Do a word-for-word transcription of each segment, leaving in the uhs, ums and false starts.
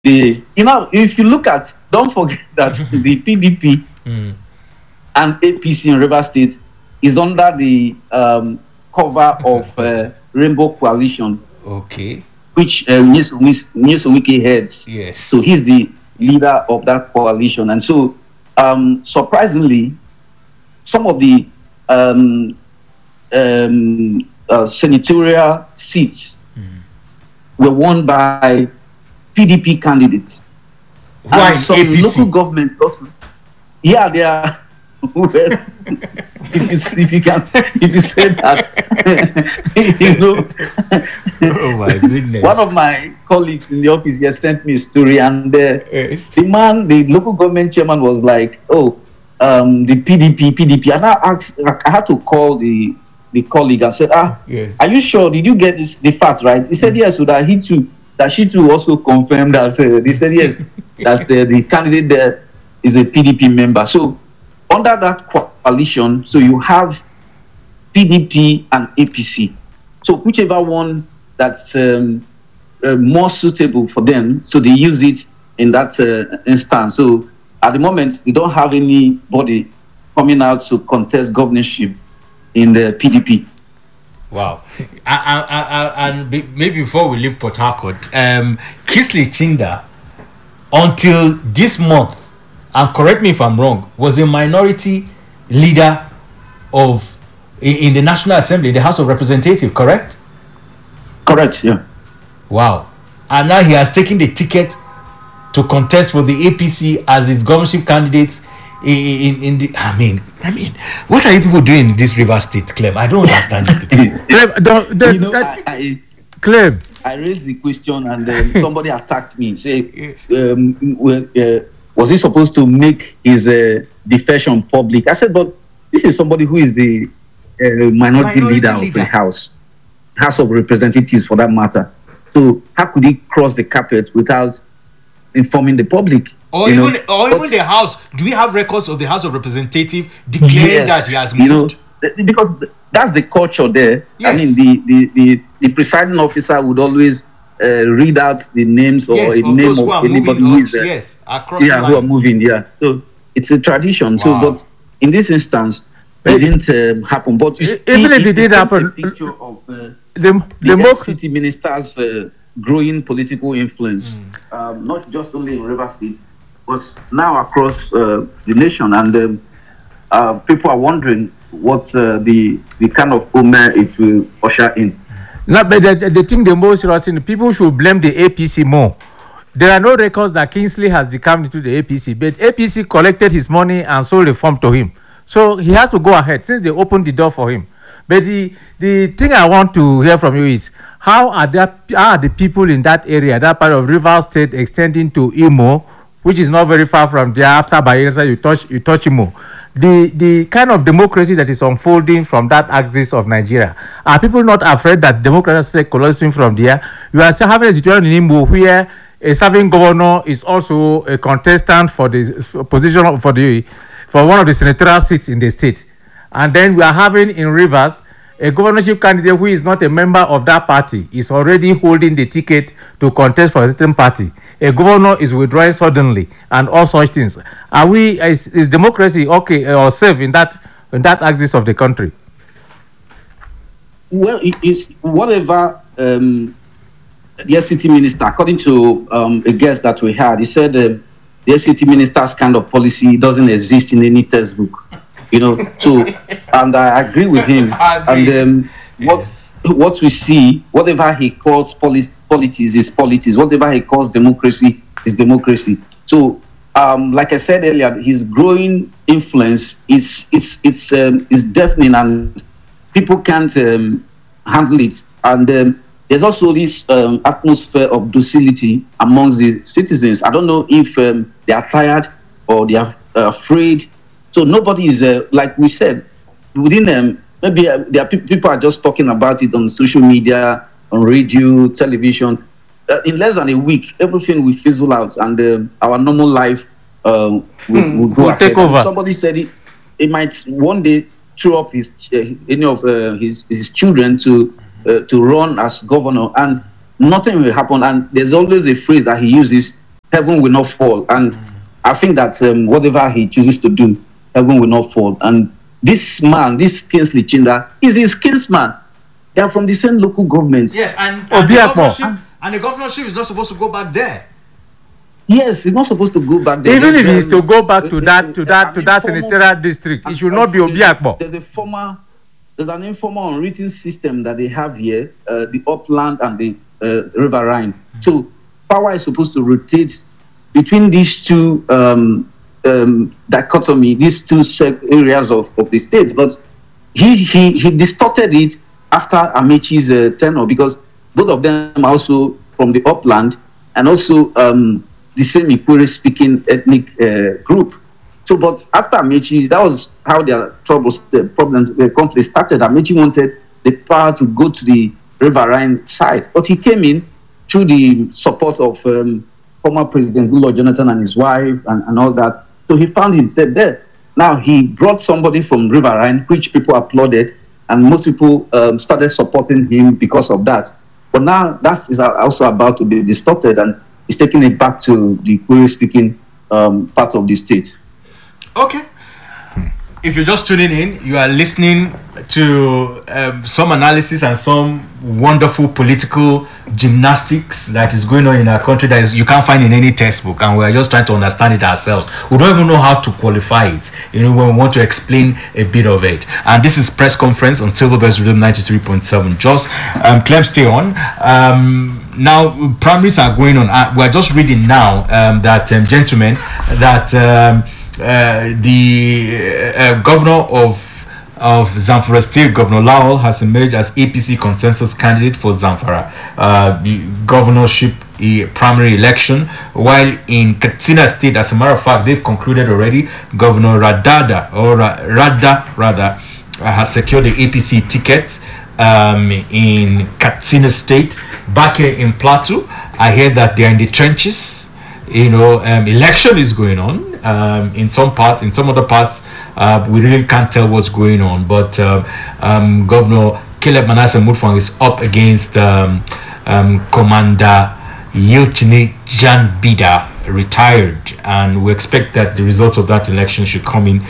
the you know if you look at, don't forget that the P D P Mm. and A P C in River State is under the um, cover of uh, Rainbow Coalition, Okay. which uh, Nyesom Wike heads. Yes. So he's the leader of that coalition, and so um, surprisingly, some of the um, um, uh, senatorial seats were won by P D P candidates. Why And some A P C? local governments also. Yeah, they are. Well, if you if you can if you say that, you know. Oh my goodness. One of my colleagues in the office here sent me a story, and uh, Yes. the man, the local government chairman, was like, "Oh, um, the P D P, P D P." And I asked, I had to call the the colleague and said, "Ah, Yes. are you sure? Did you get this, the facts right?" He said, "Yes." So that he too, that she too also confirmed that. Uh, they said yes, that uh, the candidate there is a P D P member. So under that coalition, so you have P D P and A P C. So whichever one that's um, uh, more suitable for them, so they use it in that uh, instance. So at the moment, they don't have anybody coming out to contest governorship in the P D P. Wow. I, I, I, I, and be, maybe before we leave Port Harcourt, um, Kisley Chinda, until this month, and correct me if I'm wrong, was a minority leader of in, in the National Assembly, the House of Representatives, correct? Correct, yeah. Wow. And now he has taken the ticket to contest for the A P C as his governorship candidate in, in, in the I mean I mean what are you people doing in this River State, Clem? I don't understand you people. Clem, don't, that, You know, that, I, I, Clem, I raised the question, and um, somebody attacked me. Say, Yes. um, well, uh, was he supposed to make his uh, defection public? I said, but this is somebody who is the uh, minority, Minority leader, leader. of the House, House of Representatives, for that matter. So how could he cross the carpet without informing the public? Or You know, even or but- even the House. Do we have records of the House of Representatives declaring that he has you know, moved? th- because th- that's the culture there. Yes. I mean, the, the, the, the presiding officer would always uh, read out the names or Yes, a of name those of who are anybody moving who on, is uh, yes, across yeah, the who are lines. moving. Yeah, so it's a tradition. So, Wow. but in this instance, But- it didn't um, happen. But you E- see, even if it did paints a happen, picture of uh, the, the the more, F C T ministers' uh, growing political influence, um, not just only in River State, but now across uh, the nation. And um, uh, people are wondering what uh, the the kind of omen it will usher in. no, but the, the thing the most interesting, people should blame the A P C more. There are no records that Kingsley has declared into the A P C, but A P C collected his money and sold the form to him. So he has to go ahead since they opened the door for him. But the, the thing I want to hear from you is how are there how are the people in that area, that part of River State, extending to Imo, which is not very far from there. After Bayelsa, you touch you touch Imo. The the kind of democracy that is unfolding from that axis of Nigeria, are people not afraid that democracy is collapsing from there? You are still having a situation in Imo where a serving governor is also a contestant for the position of- for the for one of the senatorial seats in the state. And then we are having in Rivers a governorship candidate who is not a member of that party is already holding the ticket to contest for a certain party. A governor is withdrawing suddenly, and all such things. Are we is, is democracy okay uh, or safe in that in that axis of the country? Well, it is whatever um, the F C T minister, according to um, a guest that we had, he said uh, the F C T minister's kind of policy doesn't exist in any textbook. You know, so and I agree with him. I agree. And um, what Yes. what we see, whatever he calls polis- politics is politics. Whatever he calls democracy is democracy. So, um, like I said earlier, his growing influence is is it's um, is deafening, and people can't um, handle it. And um, there's also this um, atmosphere of docility amongst the citizens. I don't know if um, they are tired or they are uh, afraid. So nobody is, uh, like we said, within them, maybe uh, there are pe- people are just talking about it on social media, on radio, television. Uh, in less than a week, everything will fizzle out, and um our normal life um, will, will go will ahead. take over. And somebody said it, it might one day throw up his uh, any of uh, his his children to uh, to run as governor, and nothing will happen. And there's always a phrase that he uses: heaven will not fall. And I think that um, whatever he chooses to do, heaven will not fall. And this man, this Kingsley Chinda, is his kinsman. They are from the same local government. Yes, and, Oh, and, the Biakmo. governorship, and the governorship is not supposed to go back there. Yes, he's not supposed to go back there. Even if There's, he's to um, go back to there's that a- to that to an that informal- senatorial district, it should not be there's- Obiakpo. There's a former, there's an informal unwritten system that they have here, uh, the upland and the uh, river Rhine. So power is supposed to rotate between these two um, um, dichotomy, these two sec- areas of, of the states. But he, he, he distorted it after Amechi's uh, tenure, because both of them are also from the upland and also um, the same Ikure speaking ethnic uh, group. So, but after Amechi, that was how their troubles, the problems, the conflict started. Amechi wanted the power to go to the River Rhine side, but he came in through the support of um, former President Goodluck Jonathan and his wife and, and all that. So he found himself there. Now he brought somebody from River Rhine, which people applauded, and most people um, started supporting him because of that. But now that is also about to be distorted, and he's taking it back to the Ikure-speaking um, part of the state. Okay. If you're just tuning in, you are listening to um, some analysis and some wonderful political gymnastics that is going on in our country that is, you can't find in any textbook, and we are just trying to understand it ourselves. We don't even know how to qualify it, you know, when we want to explain a bit of it. And this is press conference on Silver Bells Rhythm ninety-three point seven. Just um, Clem, stay on. Um, now primaries are going on. Uh, we're just reading now um, that um, gentlemen that um, uh, the uh, governor of of Zamfara State, Governor Lawal, has emerged as A P C consensus candidate for Zamfara uh, the governorship uh, primary election, while in Katsina State, as a matter of fact, they've concluded already. Governor Radada or Ra- Radda rather uh, has secured the A P C ticket um, in Katsina State. Back here in Plateau, I hear that they're in the trenches. You know, um, election is going on um, in some parts. In some other parts, uh, we really can't tell what's going on. But uh, um, Governor Caleb Manasseh Mutfwang is up against um, um, Commander Yilchini Janbida, retired, and we expect that the results of that election should come in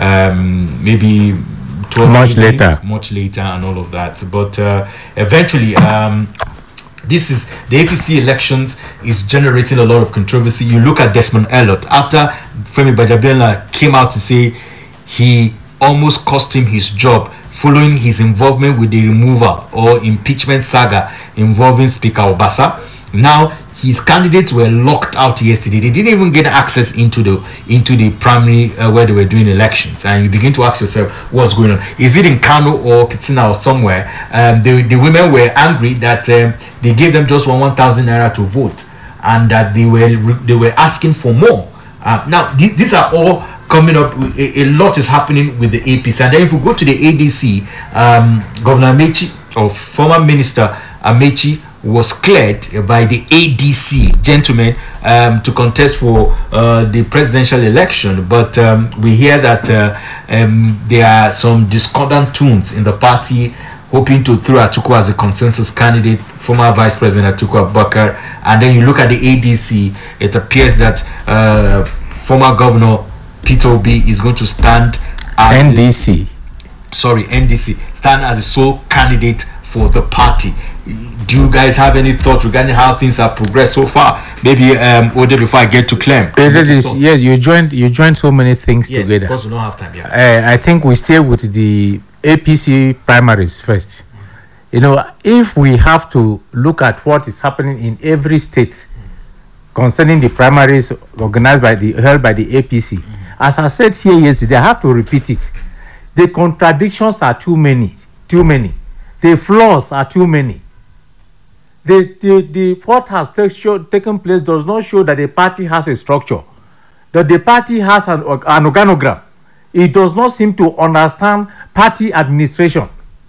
um, maybe towards Much evening, later. much later, and all of that. But uh, eventually. Um, This is the A P C elections is generating a lot of controversy. You look at Desmond Elliot after Femi Gbajabiamila came out to say he almost cost him his job following his involvement with the removal or impeachment saga involving Speaker Obasa. Now his candidates were locked out yesterday. They didn't even get access into the into the primary uh, where they were doing elections. And you begin to ask yourself, what's going on? Is it in Kano or Katsina or somewhere? Um, the, the women were angry that um, they gave them just one one thousand naira to vote, and that they were they were asking for more. Uh, now th- these are all coming up. A, a lot is happening with the A P C. And then if we go to the A D C, um, Governor Amechi, or former Minister Amechi, was cleared by the A D C gentlemen um, to contest for uh, the presidential election. But um, we hear that uh, um, there are some discordant tunes in the party hoping to throw Atiku as a consensus candidate, former Vice President Atiku Abubakar. And then you look at the A D C, it appears that uh, former Governor Peter Obi is going to stand as N D C. The, sorry, N D C, stand as the sole candidate for the party. Do you guys have any thoughts regarding how things have progressed so far? Maybe um Ode, before I get to Clem. Yes, you joined you joined so many things yes, together. because we don't have time. Yeah. Uh, I think we stay with the A P C primaries first. You know, if we have to look at what is happening in every state concerning the primaries organized by the held by the A P C, as I said here yesterday, I have to repeat it. The contradictions are too many, too many. The flaws are too many. The, the, the what has take show, taken place does not show that the party has a structure, that the party has an, an organogram. It does not seem to understand party administration.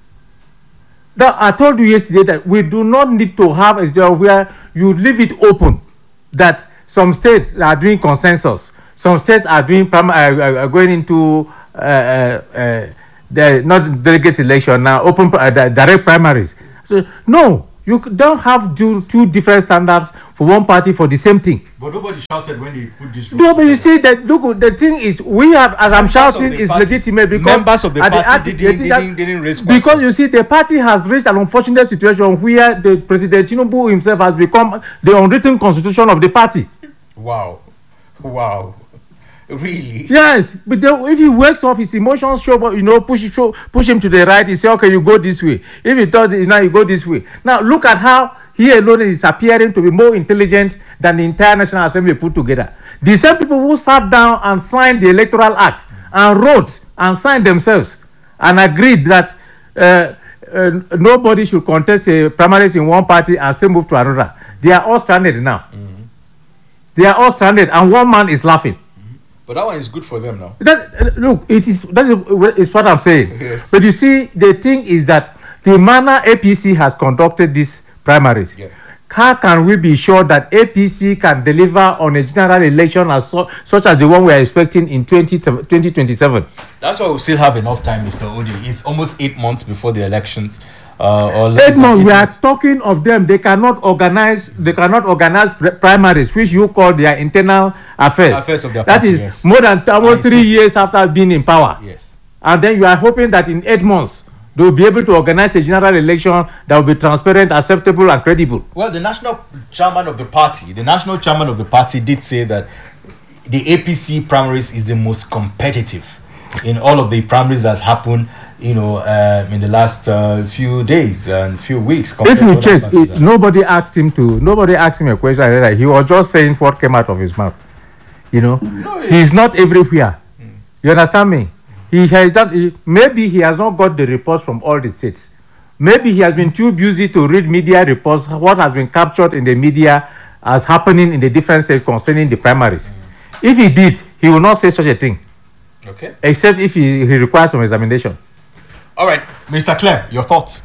That I told you yesterday that we do not need to have a situation where you leave it open, that some states are doing consensus, some states are doing prim- uh, uh, going into uh, uh, uh, the not delegate election now, open uh, direct primaries. So no. You don't have two, two different standards for one party for the same thing. But nobody shouted when they put this. No, but you see that look, the thing is, we have, as I'm Members shouting, of the is party- legitimate because members of the at party at didn't- the- the- didn't- didn't raise because questions. you see the party has reached an unfortunate situation where the President Tinubu himself has become the unwritten constitution of the party. Wow, wow, really? Yes, but then if he wakes up, his emotions show, but you know, push show, push him to the right. He say, okay, you go this way. If he thought, now you go this way. Now look at how he alone is appearing to be more intelligent than the entire National Assembly put together. The same people who sat down and signed the Electoral Act and wrote and signed themselves and agreed that uh, uh, nobody should contest a primaries in one party and still move to another. They are all stranded now. Mm-hmm. They are all stranded, and one man is laughing. But that one is good for them now. That uh, look, it is that is, is what I'm saying. Yes. But you see, the thing is that the manner A P C has conducted these primaries. Yeah. How can we be sure that A P C can deliver on a general election as so, such as the one we are expecting in twenty twenty-seven? That's why we still have enough time, Mister Odi. It's almost eight months before the elections. Uh, or less Eight than months, eight we are months. talking of them. They cannot organize. They cannot organize pri- primaries, which you call their internal affairs. Affairs of their That party, is yes. more than almost I three insist. years after being in power. Yes. And then you are hoping that in eight months they will be able to organize a general election that will be transparent, acceptable, and credible. Well, the national chairman of the party, the national chairman of the party did say that the A P C primaries is the most competitive in all of the primaries that happened, you know, uh, in the last uh, few days and few weeks. compared If you to other check, parties. it, nobody asked him to. Nobody asked him a question. like that. He was just saying what came out of his mouth. You know, No, it- he's not everywhere. You understand me? He has done. He, maybe he has not got the reports from all the states. Maybe he has been too busy to read media reports. What has been captured in the media as happening in the different states concerning the primaries. If he did, he will not say such a thing, Okay. except if he, he requires some examination. All right, Mister Clare, your thoughts?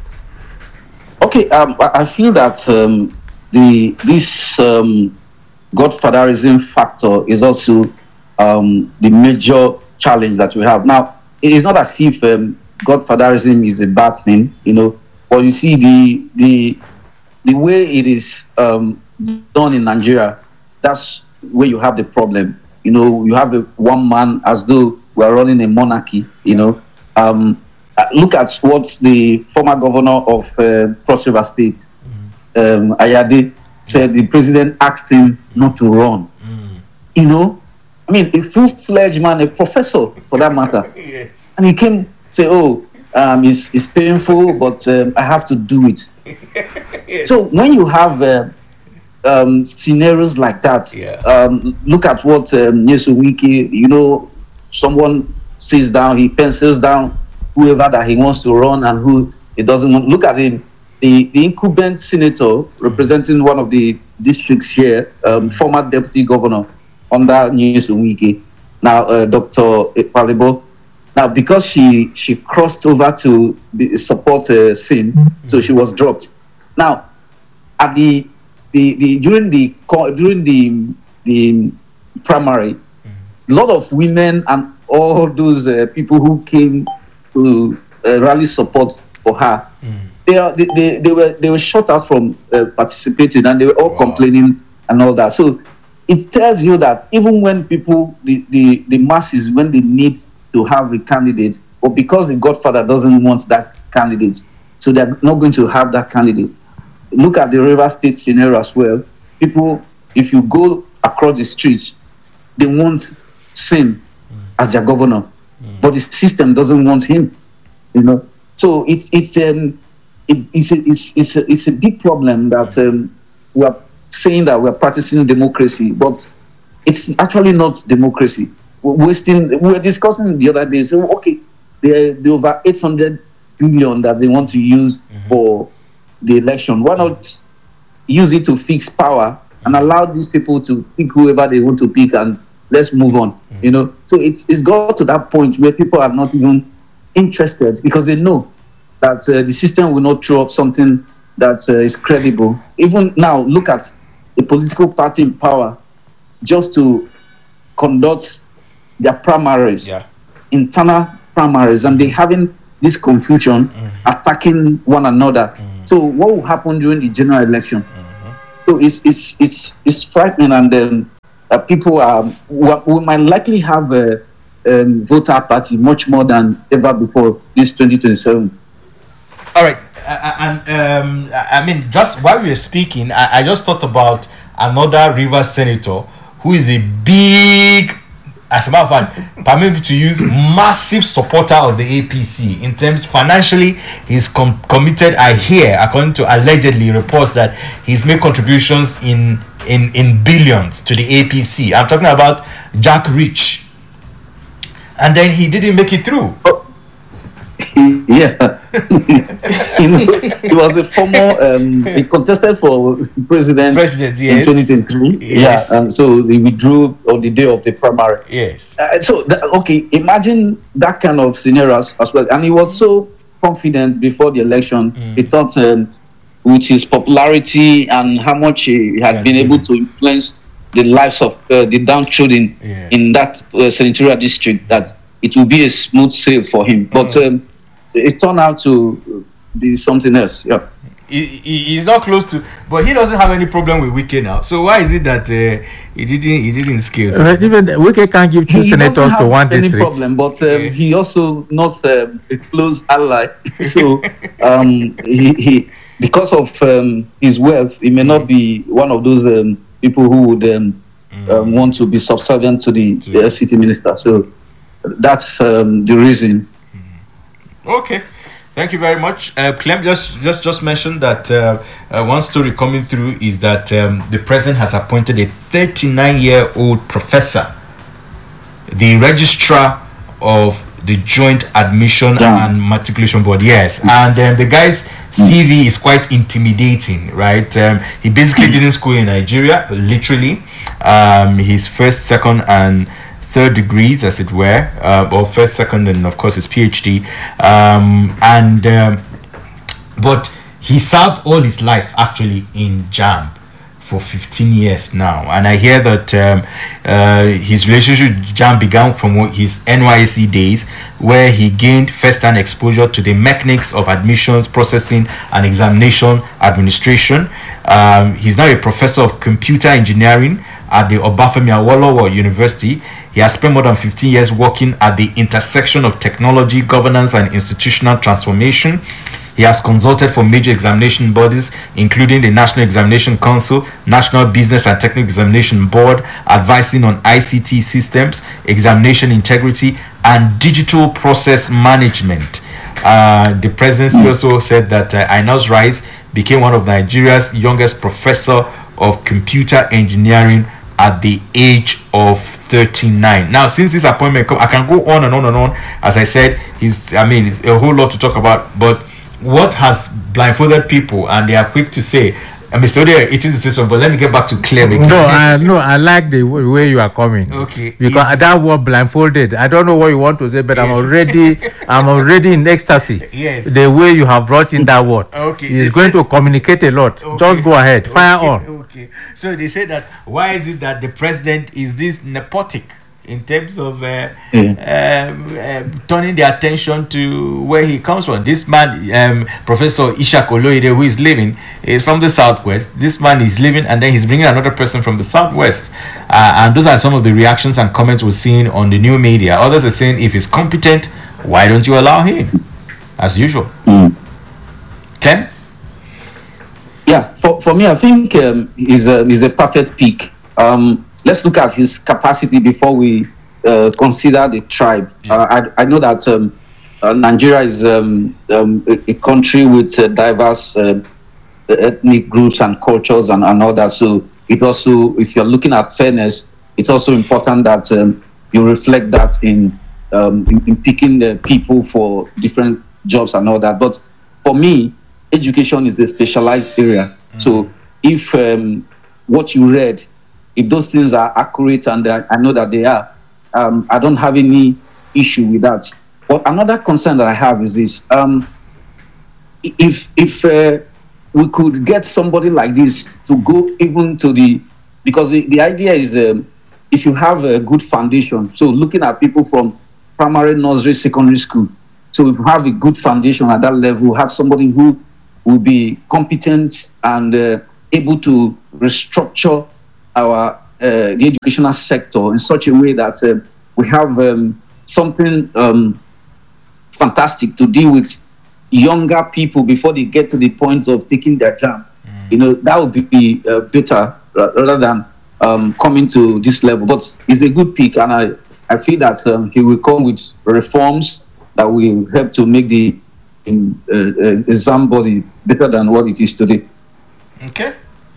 Okay, um, I I feel that um, the this um, godfatherism factor is also um, the major challenge that we have now. It is not as if um, godfatherism is a bad thing, you know. But you see the the the way it is um, done in Nigeria, that's where you have the problem. You know, you have a one man as though we are running a monarchy. You know, um, uh, look at what the former governor of uh, Cross River State, um, Ayade, said. The president asked him not to run. You know, I mean, a full-fledged man, a professor for that matter, Yes. and he came say, "Oh, um, it's it's painful, but um, I have to do it." So when you have uh, um, scenarios like that, Yeah. um, look at what um, Nyesom Wike, you know, someone sits down, he pencils down whoever that he wants to run and who he doesn't want. Look at him, the, the incumbent senator representing one of the districts here, um, former deputy governor under Nyesom Wike, now uh, Doctor Epalibo. Now, because she she crossed over to the support uh, Sin, so she was dropped. Now, at the the, the during the co- during the the primary, a lot of women and all those uh, people who came to uh, rally support for her, they, are, they they they were they were shut out from uh, participating, and they were all Wow. complaining and all that. So it tells you that even when people the the, the masses, when they need to have a candidate, or because the godfather doesn't want that candidate, so they're not going to have that candidate. Look at the River State scenario as well. People, if you go across the streets, they want Sim as their governor, but the system doesn't want him. You know, so it's it's um it, it's, a, it's it's a, it's a big problem that um, we are saying that we are practicing democracy, but it's actually not democracy. We're wasting. We were discussing the other day. So okay, the the over eight hundred billion that they want to use mm-hmm. for the election. Why not use it to fix power and allow these people to pick whoever they want to pick and let's move on? Mm-hmm. You know. So it's it's got to that point where people are not even interested because they know that uh, the system will not throw up something that uh, is credible. Even now, look at the political party in power just to conduct their primaries, Yeah. internal primaries, and they having this confusion, Mhm. attacking one another. Mhm. So what will happen during the general election? Mhm. So it's it's it's it's frightening, and then uh, people are we, we might likely have a um, voter apathy much more than ever before this twenty twenty-seven. All right, uh, and um, I mean, just while we were speaking, I, I just thought about another Rivers senator who is a big, as a matter of fact, permit me to use, massive supporter of the A P C in terms financially. He's com- committed. I hear, according to allegedly reports, that he's made contributions in in in billions to the A P C. I'm talking about Jack Rich, and then he didn't make it through. Oh. Yeah, you know, he was a former. Um, he contested for president, President yes. in twenty twenty-three. Yes. Yeah, and so they withdrew on the day of the primary. Yes. Uh, so that, okay, imagine that kind of scenario as, as well. And he was so confident before the election. Mm. He thought, um, with his popularity and how much he had Yeah, been yeah. able to influence the lives of uh, the downtrodden Yes. in that uh, senatorial district, that it will be a smooth sail for him. But um, it turned out to be something else. Yeah. He, he, he's not close to, but he doesn't have any problem with Wike now. So why is it that uh, he didn't he didn't scale? But even the- Wike can't give two He senators doesn't to have one any district. problem, but um, Yes. he also not um, a close ally. So um, he, he because of um, his wealth, he may not be one of those um, people who would um, um, want to be subservient to the, the F C T minister. So that's um, the reason. Okay, thank you very much. Uh, Clem just just just mentioned that uh, uh, one story coming through is that um, the president has appointed a thirty-nine-year-old professor, the registrar of the Joint Admission Yeah. and Matriculation Board. Yes, and um, the guy's C V is quite intimidating, right? Um, he basically didn't school in Nigeria, literally. Um, his first, second, and third degrees, as it were, uh, or first, second, and of course his PhD. Um, and um, but he served all his life actually in JAMB for fifteen years now, and I hear that um, uh, his relationship with JAMB began from what- his N Y S C days, where he gained first-hand exposure to the mechanics of admissions processing and examination administration. Um, he's now a professor of computer engineering at the Obafemi Awolowo University. He has spent more than fifteen years working at the intersection of technology, governance, and institutional transformation. He has consulted for major examination bodies, including the National Examination Council, National Business and Technical Examination Board, advising on I C T systems, examination integrity, and digital process management. Uh, the presidency also said that uh, Ainos Rice became one of Nigeria's youngest professor of computer engineering at the age of thirty-nine. Now, since this appointment come, I can go on and on and on. As I said, he's I mean, it's a whole lot to talk about, but what has blindfolded people, and they are quick to say, uh, Mister Ode, it is a system, but let me get back to Clem again. No, I no, I like the w- way you are coming. Okay. Because Yes. that word blindfolded. I don't know what you want to say, but I'm Yes. already, I'm already in ecstasy. Yes. The way you have brought in that word. Okay, It's they going say- to communicate a lot. Okay. Just go ahead, fire okay, on. Okay. So they say that why is it that the president is this nepotic in terms of uh, um, um, turning the attention to where he comes from? This man, um, Professor Ishak Oloide, who is living, is from the southwest. This man is living, and then he's bringing another person from the southwest. Uh, and those are some of the reactions and comments we're seeing on the new media. Others are saying, if he's competent, why don't you allow him? As usual. Mm. Ken? Yeah, for, for me, I think um, he's, a, he's a perfect pick. Um, let's look at his capacity before we uh, consider the tribe. Yeah. Uh, I, I know that um, uh, Nigeria is um, um, a, a country with uh, diverse uh, ethnic groups and cultures and, and all that. So it also, if you're looking at fairness, it's also important that um, you reflect that in, um, in, in picking the people for different jobs and all that. But for me, education is a specialized area. Mm. So if um, what you read, if those things are accurate, and uh, I know that they are, um, I don't have any issue with that. But another concern that I have is this: um, if if uh, we could get somebody like this to go even to the, because the, the idea is um, if you have a good foundation. So looking at people from primary, nursery, secondary school. So if you have a good foundation at that level, have somebody who will be competent and uh, able to restructure our uh, the educational sector in such a way that uh, we have um, something um, fantastic to deal with younger people before they get to the point of taking their jam. Mm. You know, that would be uh, better rather than um, coming to this level. But it's a good pick, and I, I feel that um, he will come with reforms that will help to make the um, uh, uh, exam body better than what it is today. Okay.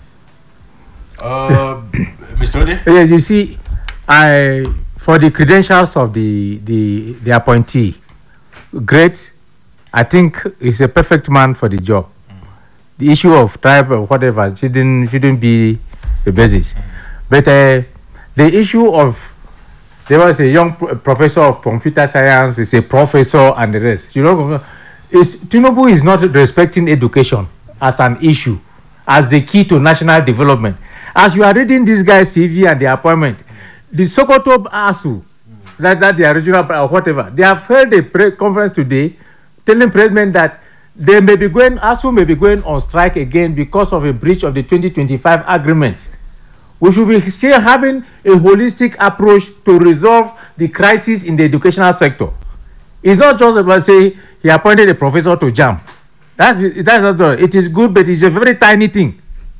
Uh, Mister Ode? Yes, you see, I for the credentials of the the the appointee, great. I think he's a perfect man for the job. Mm. The issue of tribe or whatever shouldn't shouldn't be the basis. Mm. But uh, the issue of there was a young pro- professor of computer science, is a professor and the rest. You know, is Tinubu is not respecting education as an issue, as the key to national development. As you are reading this guy's C V and the appointment, the Sokoto ASU, mm. that, that the original or whatever, they have held a pre- conference today telling president that they may be going, ASU may be going on strike again because of a breach of the twenty twenty-five agreement. We should be still having a holistic approach to resolve the crisis in the educational sector. It's not just about saying he appointed a professor to jam. That's, that's not the, it is good, but it's a very tiny thing.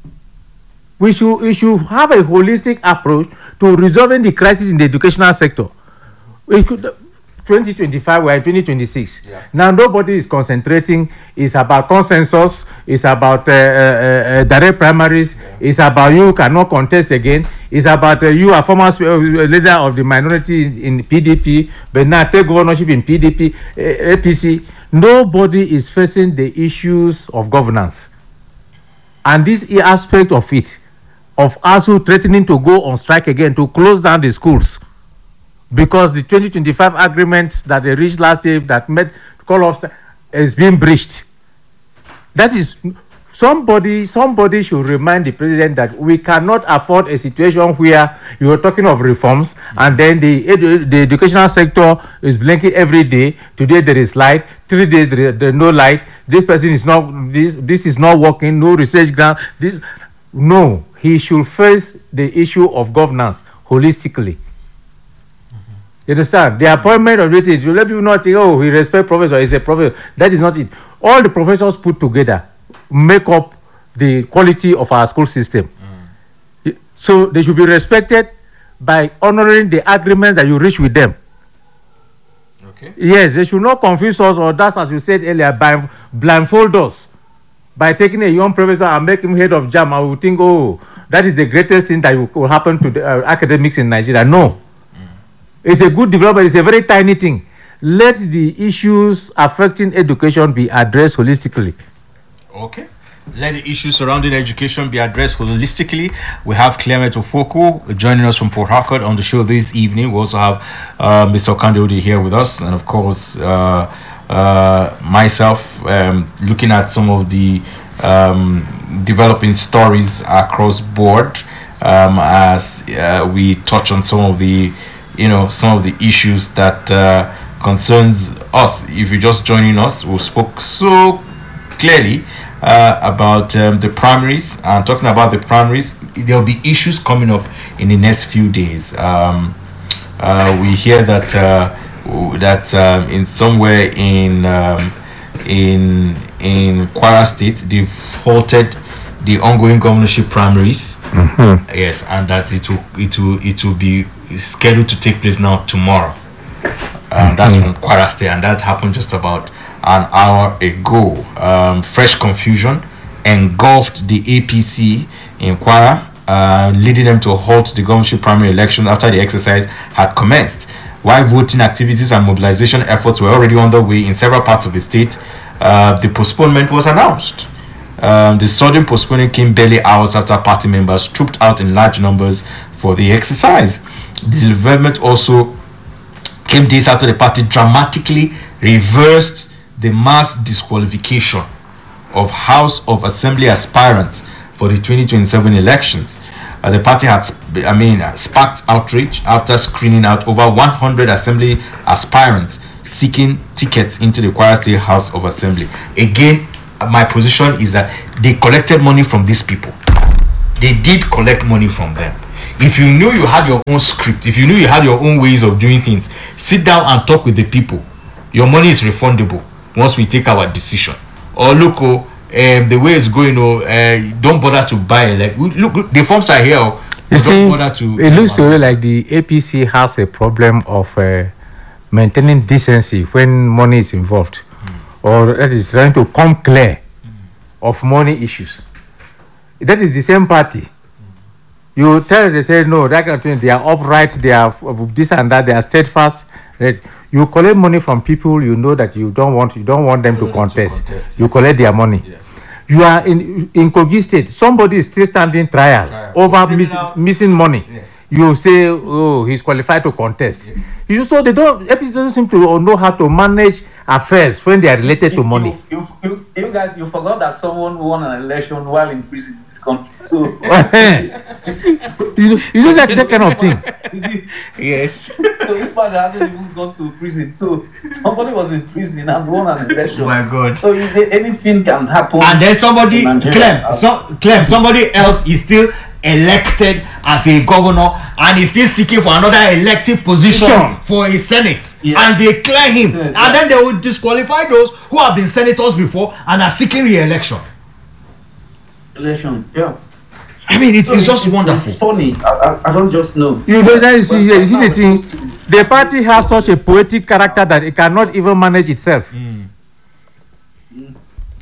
We should, we should have a holistic approach to resolving the crisis in the educational sector. We could, twenty twenty-five, we're in twenty twenty-six. Yeah. Now nobody is concentrating. It's about consensus. It's about uh, uh, uh, direct primaries. Yeah. It's about you cannot contest again. It's about uh, you are former uh, leader of the minority in, in P D P, but now take ownership in P D P, uh, A P C. Nobody is facing the issues of governance. And this aspect of it, of ASU threatening to go on strike again to close down the schools, because the twenty twenty-five agreement that they reached last year that made call off is being breached. That is, somebody somebody should remind the president that we cannot afford a situation where you are talking of reforms mm-hmm. and then the edu- the educational sector is blinking every day. Today there is light, three days there is there no light. This person is not this this is not working. No research grant. This no. He should face the issue of governance holistically. You understand? The appointment of it, you let people not think, oh, he respect professor, he's a professor. That is not it. All the professors put together make up the quality of our school system. Mm. So they should be respected by honoring the agreements that you reach with them. Okay. Yes, they should not confuse us, or that's as you said earlier, by blindfold us. By taking a young professor and making him head of JAM, I would think, oh, that is the greatest thing that will happen to the uh, academics in Nigeria. No. Mm. It's a good development. It's a very tiny thing. Let the issues affecting education be addressed holistically. Okay. Let the issues surrounding education be addressed holistically. We have Clement Ofoko joining us from Port Harcourt on the show this evening. We also have uh, Mister Okande Ode here with us, and of course, uh, uh, myself um, looking at some of the um, developing stories across board um, as uh, we touch on some of the, you know, some of the issues that uh, concerns us. If you're just joining us, we spoke so clearly uh, about um, the primaries, and talking about the primaries, there will be issues coming up in the next few days. Um, uh, we hear that uh, that um, in somewhere in um, in in Kwara State they've halted the ongoing governorship primaries. Mm-hmm. Yes, and that it will it will it will be scheduled to take place now tomorrow. Um, that's from Kwara State, and that happened just about an hour ago. Um, fresh confusion engulfed the A P C in Kwara, uh, leading them to halt the governorship primary election after the exercise had commenced. While voting activities and mobilization efforts were already underway in several parts of the state, uh, the postponement was announced. Um, the sudden postponement came barely hours after party members trooped out in large numbers for the exercise. The development also came days after the party dramatically reversed the mass disqualification of House of Assembly aspirants for the twenty twenty-seven elections. Uh, the party had, I mean, sparked outrage after screening out over one hundred Assembly aspirants seeking tickets into the Kwara State House of Assembly. Again, my position is that they collected money from these people. they did collect money from them. If you knew you had your own script, if you knew you had your own ways of doing things, sit down and talk with the people. Your money is refundable once we take our decision. Or look, oh, um, the way it's going, oh, uh, don't bother to buy. Like look, look the forms are here. Oh, you see, don't bother to. It looks to me like the A P C has a problem of uh, maintaining decency when money is involved, mm. or that is trying to come clear mm. of money issues. That is the same party. Mm. You tell they say no, that kind of thing, they are upright, they are this and that, they are steadfast. Right? You collect money from people you know that you don't want you don't want them to contest. to contest. You yes. collect their money. Yes. You are in in Kogi State. Somebody is still standing trial, trial. over miss, missing money. Yes. You say, oh, he's qualified to contest. Yes. You so they don't. A P C doesn't seem to know how to manage affairs when they are related you, to money. You, you, you, you guys, you forgot that someone won an election while in prison in this country. So you you do that, that kind of thing. Yes. So this man hasn't even gone to prison. So somebody was in prison and won an election. Oh my God. So if anything can happen. And then somebody, Clem, so, Clem, somebody else is still elected as a governor and is still seeking for another elective position sure. for a senate, yeah. and they clear him, yes, and yeah. then they will disqualify those who have been senators before and are seeking re-election. Election, yeah. I mean, it's, so it's just it's, wonderful. It's funny. I, I, I don't just know. You know that you see, you see the thing. The party has such a poetic character that it cannot even manage itself. Mm. Mm.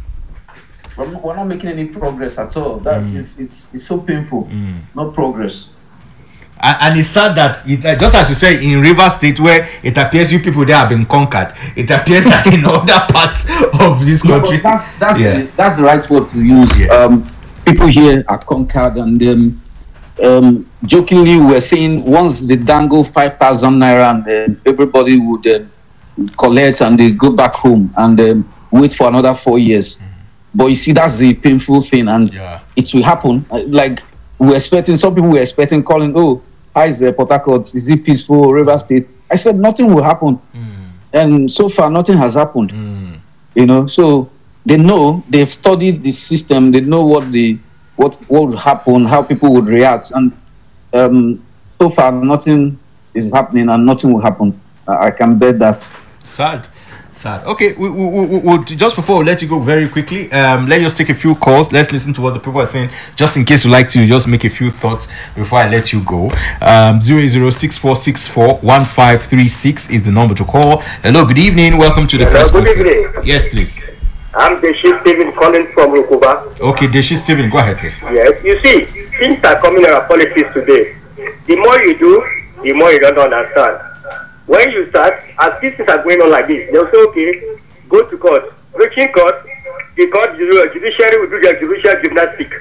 We're not, we're not making any progress at all. That mm. is it's, it's so painful. Mm. No progress. And, and it's sad that it, uh, just as you say, in Rivers State, where it appears you people there have been conquered, it appears that in other parts of this country, no, that's that's, yeah. the, that's the right word to use. Yeah. Um, people here are conquered, and um, um, jokingly we're saying once they dangle five thousand naira, and uh, everybody would uh, collect and they go back home and um, wait for another four years. Mm. But you see, that's the painful thing, and yeah. it will happen. Like we're expecting, some people were expecting calling, oh, how is uh, Port Harcourt? Is it peaceful? River State? I said nothing will happen, mm. and so far nothing has happened. Mm. You know, so they know, they've studied the system, they know what the what what would happen, how people would react, and um, so far nothing is happening and nothing will happen. I, I can bet that. Sad. Sad. Okay, we, we, we, we, just before we let you go very quickly, um, let's just take a few calls. Let's listen to what the people are saying, just in case you like to just make a few thoughts before I let you go. Um, zero zero six four six four one five three six is the number to call. Hello, good evening. Welcome to the Hello, press good conference. Evening. Yes, please. I'm Deshi Stephen calling from Rukuba. Okay, Deshi Stephen, go ahead, please. Yes, you see, things are coming in our policies today. The more you do, the more you don't understand. When you start, as things are going on like this, they'll say, okay, go to court. Reaching court, the court judiciary will do their judicial gymnastics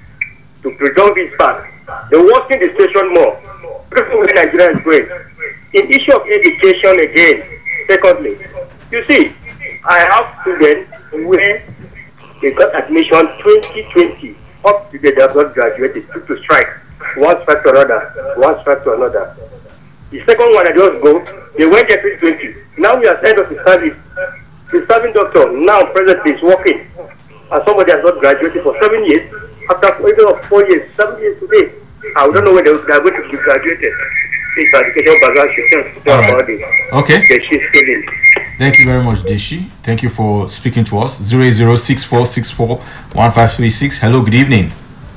to preserve this fact. They're working the station more. This is where Nigeria is going. In issue of education again, secondly, you see, I have students where they got admission twenty twenty, up to the they have not graduated, due to strike. One strike to another, one strike to another. The second one I just go, they went there twenty twenty. Now we are end of the service. The serving doctor now presently is working. And somebody has not graduated for seven years. After even four years, seven years today. I don't know when they are going to be graduated. This education background should tell about it. Okay. Deshi. Thank you very much, Deshi. Thank you for speaking to us. zero zero six four six four one five three six. Hello, good evening.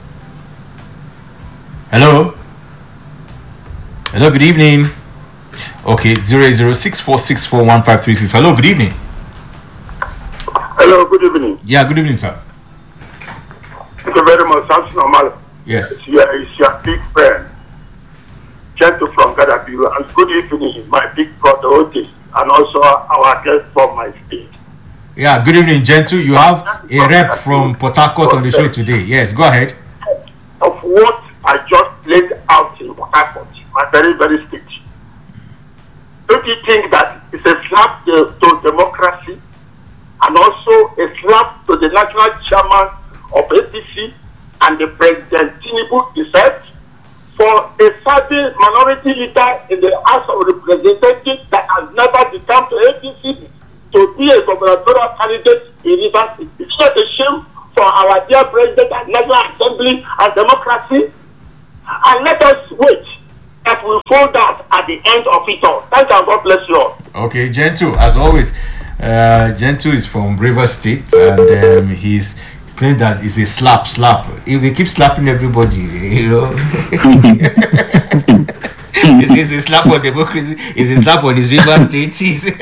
Hello. Hello, good evening. Okay, zero zero six four six four one five three six. Hello, good evening. Hello, good evening. Yeah, good evening, sir. Thank you very much. Sounds normal. Yes. It's your, it's your big friend, Gentle from Gadabiro. And good evening, my big brother Otis, and also our guest from my state. Yeah, good evening, Gentle. You have a rep from Port Harcourt on the show today. Yes, go ahead. Of what I just laid out in Port Harcourt, my very, very state. Don't you think that it's a slap to, to democracy and also a slap to the national chairman of A P C and the President Tinubu himself for a certain minority leader in the House of Representatives that has never become to A P C to be a gubernatorial candidate in Rivers? It's not a shame for our dear President and National Assembly peacefully and democracy, and let us wait that will fold out at the end of it all. Thank you and God bless you all. Okay, Gentoo, as always, uh, Gentoo is from River State, and um, he's saying that it's a slap, slap. If they keep slapping everybody, you know, it's, it's a slap on democracy, it's a slap on his River State.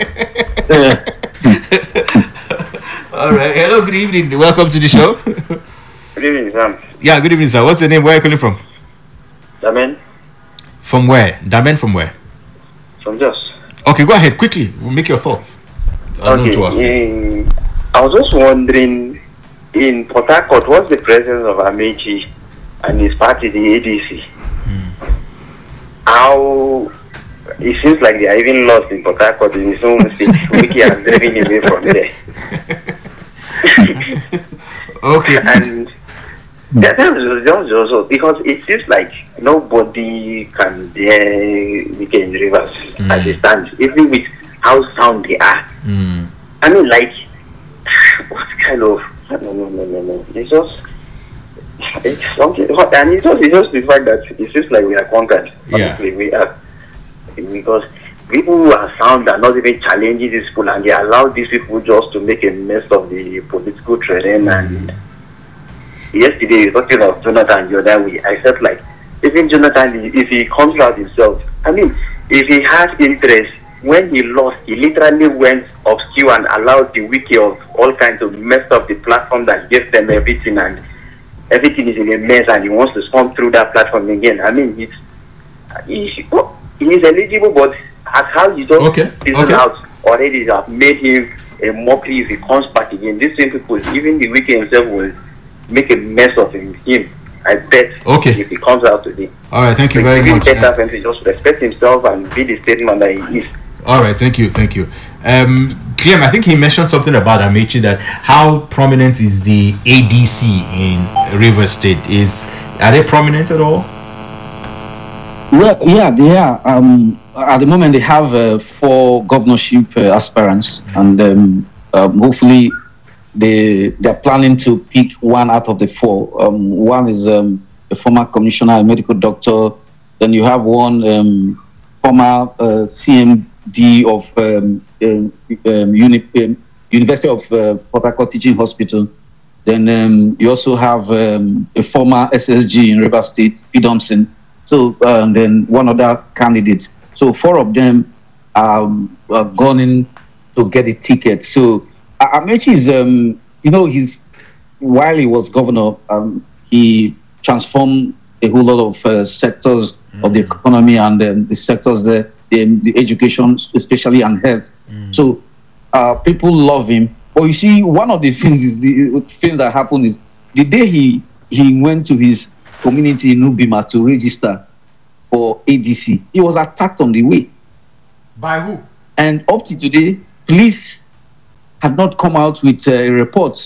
All right, hello, good evening, welcome to the show. Good evening, Sam. Yeah, good evening, sir. What's your name? Where are you calling from? Damen. From where? Damen from where? From Jos. Okay, go ahead quickly. We'll make your thoughts. Okay. To us. In, I was just wondering, in Port Harcourt, what's the presence of Amaechi and his party, the A D C? Hmm. How it seems like they are even lost in Port Harcourt in his own state. Wiki has driven away from there. Okay. And that was just also because it seems like nobody can dare Wiki in Rivers mm. as it stands, even with how sound they are. Mm. I mean, like, what kind of no, no, no, no, no. It's just it's something, and it's just, it's just the fact that it seems like we are conquered. Yeah. Honestly, we are, because people who are sound are not even challenging these people, and they allow these people just to make a mess of the political terrain. Mm. And yesterday, talking of Jonathan the other way, I felt like even Jonathan, if he comes out himself, I mean, if he has interest, when he lost, he literally went obscure and allowed the wiki of all kinds of mess up the platform that gave them everything, and everything is in a mess, and he wants to come through that platform again. I mean, it's he's, he's eligible, but as how he just okay. season okay. out already, have made him a mockery if he comes back again. These same people, even the wiki himself, will make a mess of him. him. I bet okay. if he comes out today. All right, thank you so very much. Better for him to just respect himself and be the statement that he is. All right, thank you, thank you. Um, Clem, I think he mentioned something about Amaechi, that how prominent is the A D C in Rivers State? Is are they prominent at all? Well, yeah, they are. Um, at the moment, they have uh, four governorship uh, aspirants, and um, um, hopefully, they they're planning to pick one out of the four. Um, one is um, a former commissioner, a medical doctor. Then you have one um, former uh, C M D of um, um, um, Uni- um, University of uh, Port Harcourt Teaching Hospital. Then um, you also have um, a former S S G in River State, P. Thompson. So uh, and then one other candidate. So four of them um, are gone in to get a ticket. So uh, Amaechi is, um, you know, he's while he was governor, um, he transformed a whole lot of uh, sectors mm. of the economy, and um, the sectors there. The, the education, especially, and health. Mm. So uh, people love him. But you see, one of the things is the things that happened is the day he he went to his community in Ubima to register for A D C, he was attacked on the way. By who? And up to today, police have not come out with a report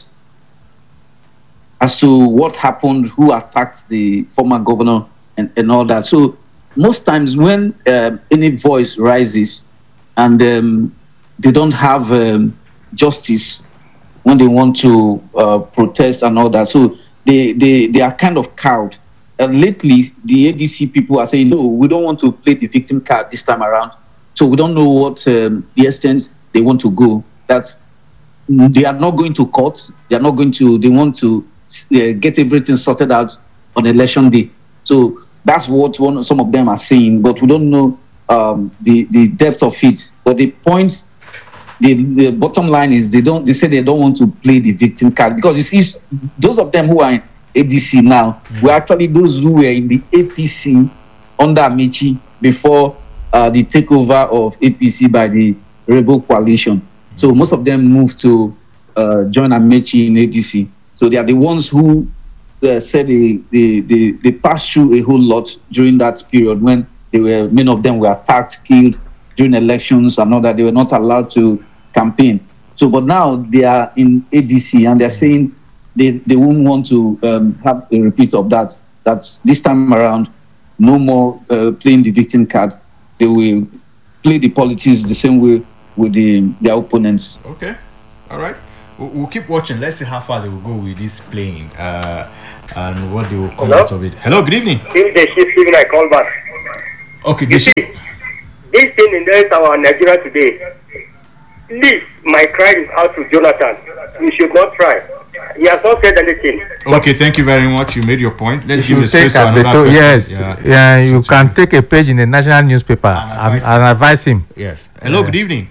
as to what happened, who attacked the former governor, and, and all that. So most times when um, any voice rises and um, they don't have um, justice when they want to uh, protest and all that, so they, they, they are kind of cowed. And lately, the A D C people are saying, no, we don't want to play the victim card this time around. So we don't know what um, the extent they want to go. That's, they are not going to court. They are not going to, they want to uh, get everything sorted out on election day. So that's what one, some of them are saying, but we don't know um, the the depth of it. But the point, the, the bottom line is they don't. They say they don't want to play the victim card, because you see, those of them who are in A D C now mm-hmm. were actually those who were in the A P C under Amaechi before uh, the takeover of A P C by the Rebel Coalition. Mm-hmm. So most of them moved to uh, join Amaechi in A D C. So they are the ones who Uh, said they, they, they, they passed through a whole lot during that period when they were, many of them were attacked, killed during elections, and all that. They were not allowed to campaign. So, but now they are in A D C and they're saying they, they won't want to um, have a repeat of that. That's this time around, no more uh, playing the victim card. They will play the politics the same way with the, their opponents. Okay. All right. we'll, we'll keep watching. Let's see how far they will go with this playing uh, and what they will come Hello? out of it. Hello, good evening. If they shift, even I call back. Okay, You this see, this thing in there is our Nigeria today. Please, my cry is out to Jonathan. You should not try. He has not said anything. okay. Thank you very much. You made your point. Let's give You the space take to another adverto- person. yes, Yeah. yeah, you can take a page in the national newspaper and, advise and advise him. Yes. Hello, Yeah. good evening.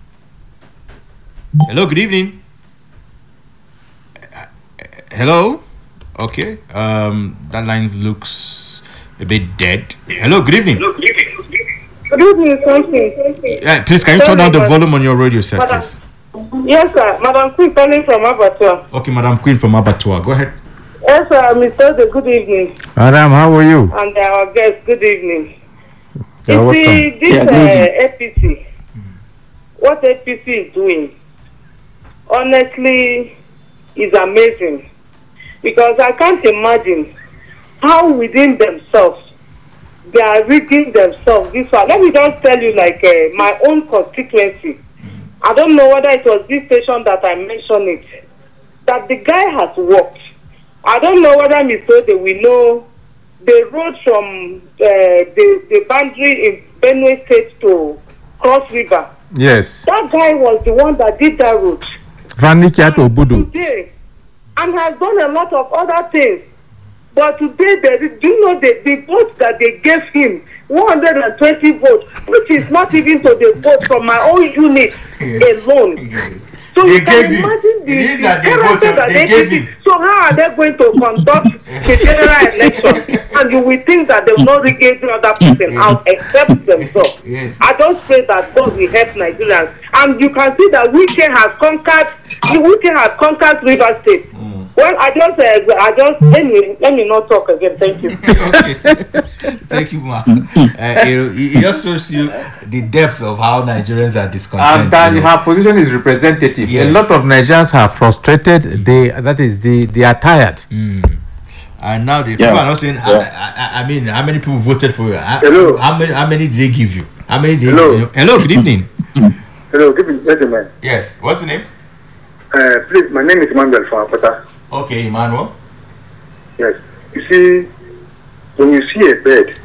Hello, good evening. Uh, Hello. Okay. Um, that line looks a bit dead. Hello, good evening. Good evening, something. Yeah, please, can you turn down the volume on your radio set, Madam. please? Yes, sir. Madam Queen calling from Abattoir. Okay, Madam Queen from Abattoir. Go ahead. Yes, sir. Mister Ode, good evening. Madam, how are you? And our guest, good evening. You're you see, welcome. this Yeah, good uh, A P C, what A P C is doing, honestly, is amazing. Because I can't imagine how within themselves, they are rigging themselves this one. Let me just tell you, like, uh, my own constituency. I don't know whether it was this station that I mentioned it, that the guy has worked. I don't know whether Mister Ode will know the road from uh, the, the boundary in Benue State to Cross River. Yes. That guy was the one that did that road. Vanikia to Budu. Today, and has done a lot of other things. But today, they, do you know the, the vote that they gave him, one hundred twenty votes, which is not even to the vote from my own unit Yes. alone. Yes. So They you can gave him. imagine It the, is the that they character voted, that they they gave give. him. So how are they going to conduct the general election? And you will think that they will not regale the other person out except themselves. Yes. I just pray that God will help Nigerians. And you can see that Wike has conquered, Wike has conquered River State. Well, I just, uh, I just, anyway, let me not talk again. Thank you. Okay. Thank you, Ma. Uh, it, it just shows you the depth of how Nigerians are discontent. And that you know. her position is representative. Yes. A lot of Nigerians are frustrated. They that is the they are tired. And now the Yeah. people are not saying. Yeah. I, I, I mean, how many people voted for you? How, Hello. How many? How many did they give you? How many did Hello. They give you? Hello. Good evening. Hello, good evening, gentlemen. Yes. What's your name? Uh, please, my name is Emmanuel from Apata. Okay, Emmanuel. Yes. You see, when you see a bird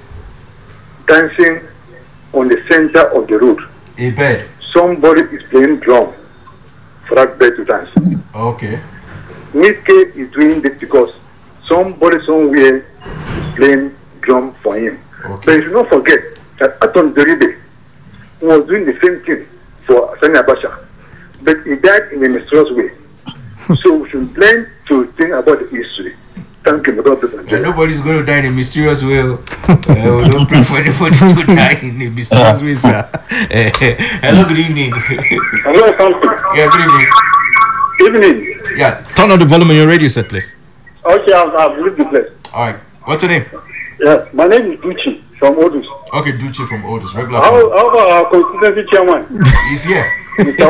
dancing on the center of the road, A bed. somebody is playing drum for that bird to dance. Okay. Niske is doing this because somebody somewhere is playing drum for him. Okay. But you should not forget that Aton Deribe was doing the same thing for Sani Abacha, but he died in a mysterious way. So we should learn to think about the history. Thank you, Madam Uh, President. nobody's going to die in a mysterious way. Uh, we don't pray for anybody to die in a mysterious way, sir. Uh, hello, good evening. Hello, something. Yeah, good evening. Evening. Yeah, turn on the volume on your radio set, please. Okay, I've, I've lived the place. All right. What's your name? Yes, my name is Duchi from Odus. Okay, Duchi from Otis, regular. How, how about our constituency chairman, He's here. Mister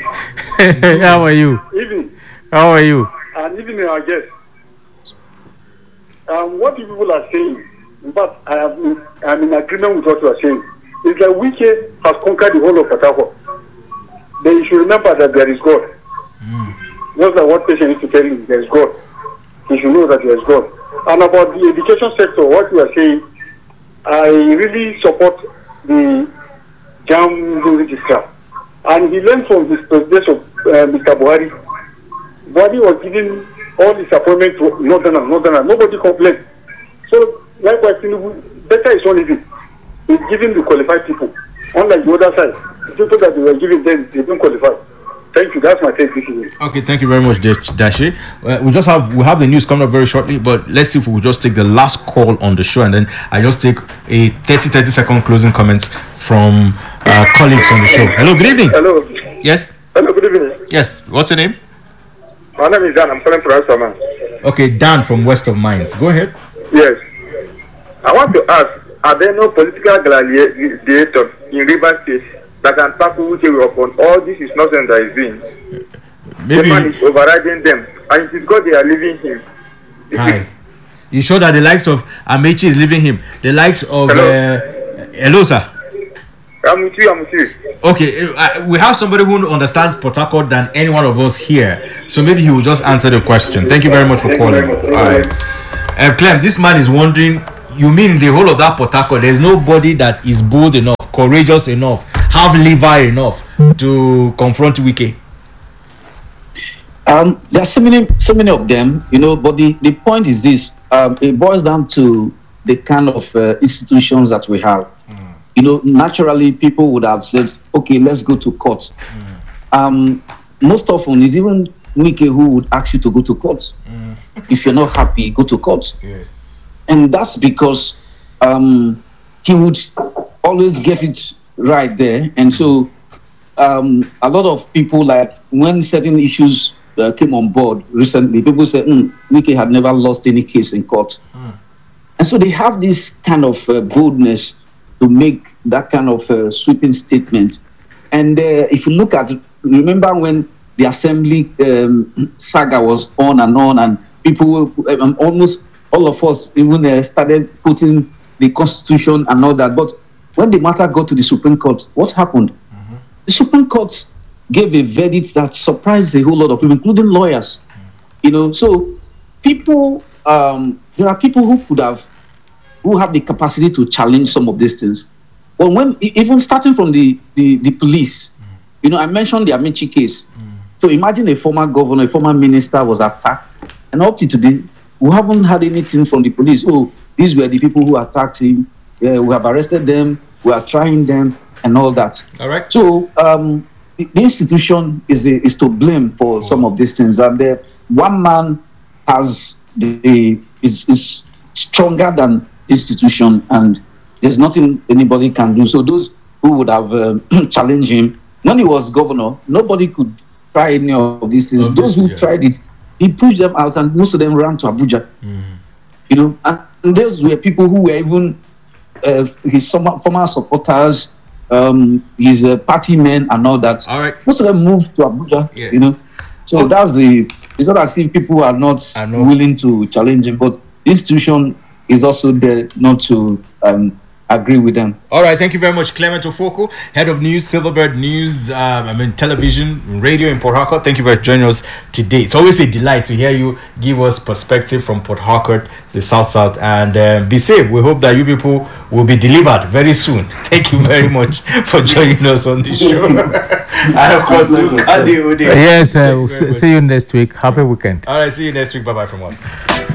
Odus? How are you? Evening. How are you? And even our guest. Um, what you people are saying, in fact, I am I'm in agreement with what you are saying, is that Wike has conquered the whole of Port Harcourt. Then you should remember that there is God. Mm. Just like what patient used to tell you, there is God. You should know that there is God. And about the education sector, what you are saying, I really support the JAM registrar. And he learned from his president, uh, Mister Buhari. Buhari was giving all his appointments to Northern Northern. Nobody complained. So, likewise, Tinubu, better is not easy. He's giving the qualified people. Unlike the other side, the people that they were giving them, they don't qualify. Thank you. That's my take this evening. Okay, thank you very much, Dashi. Uh, we just have we have the news coming up very shortly, but let's see if we will just take the last call on the show, and then I just take a thirty, thirty second closing comments from uh, colleagues on the show. Hello, good evening. Hello. Yes. Hello, good evening. Yes. What's your name? My name is Dan. I'm calling from Rastaman. Okay, Dan from West of Mines. Go ahead. Yes. I want to ask, are there no political gladiators in River State that can tackle Uche upon all this is nonsense that is doing? The man Maybe. is overriding them, and it is God they are leaving him. Hi. You sure that the likes of Amechi is leaving him? The likes of Hello. uh, hello, sir. I'm with you. I'm with you. Okay, uh, we have somebody who understands Port Harcourt than any one of us here, so maybe he will just answer the question. Thank you very much for calling. All right, uh, Clem, this man is wondering. You mean the whole of that Port Harcourt? There's nobody that is bold enough, courageous enough, have liver enough to confront Wike? Um, there are so many, so many of them, you know. But the, the point is this: um, it boils down to the kind of uh, institutions that we have. Mm. You know, naturally, people would have said, "Okay, let's go to court." Mm. Um, most often, it's even Wike who would ask you to go to court. Mm. If you're not happy, go to court. Yes, and that's because um, he would always get it right there, and so um, a lot of people, like when certain issues Uh, came on board recently, people said mm, Wike had never lost any case in court. Mm. And so they have this kind of uh, boldness to make that kind of uh, sweeping statement. And uh, if you look at it, remember when the assembly um, saga was on and on, and people, um, almost all of us even uh, started putting the constitution and all that. But when the matter got to the Supreme Court, what happened? Mm-hmm. The Supreme Court gave a verdict that surprised a whole lot of people, including lawyers. You know, so people, um, there are people who could have, who have the capacity to challenge some of these things. Well, when even starting from the the, the police, mm. you know, I mentioned the Amici case. Mm. So imagine a former governor, a former minister was attacked, and up to today, we haven't had anything from the police. Oh, these were the people who attacked him. Yeah, we have arrested them. We are trying them, and all that. All right. So. Um, The, the institution is the, is to blame for some of these things, and the one man has the, the is is stronger than institution, and there's nothing anybody can do. So those who would have uh, challenged him when he was governor, nobody could try any of these things. Obviously, those who yeah. tried it, he pushed them out, and most of them ran to Abuja. Mm. You know, and, and those were people who were even uh, his former, former supporters. Um, his uh, party men and all that. All right. Most of them moved to Abuja, yeah. you know. So okay. that's the. It's not as if people are not willing to challenge him, but the institution is also there not to um, agree with them. All right. Thank you very much, Clement Ofoko, head of news, Silverbird News. Um, I mean, television, radio in Port Harcourt. Thank you for joining us today. It's always a delight to hear you give us perspective from Port Harcourt, the South South, and uh, be safe. We hope that you people will be delivered very soon. Thank you very much for joining us on this show. And of course, to Ade Ode. Yes, uh, we'll see you next week. Happy weekend. All right, see you next week. Bye bye from us.